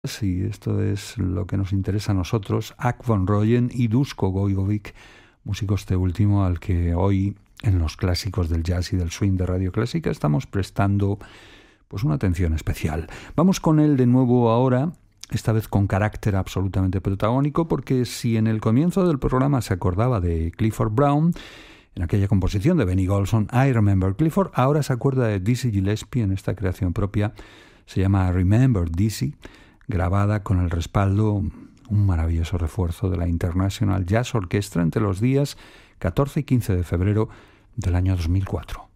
Sí, esto es lo que nos interesa a nosotros, Ak van Rooyen y Duško Gojkovic, músicos este último al que hoy en los clásicos del jazz y del swing de Radio Clásica estamos prestando pues una atención especial. Vamos con él de nuevo ahora, esta vez con carácter absolutamente protagónico, porque si en el comienzo del programa se acordaba de Clifford Brown, en aquella composición de Benny Golson, I Remember Clifford, ahora se acuerda de Dizzy Gillespie en esta creación propia, se llama Remember Dizzy, grabada con el respaldo, un maravilloso refuerzo de la International Jazz Orchestra entre los días 14 y 15 de febrero del año 2004.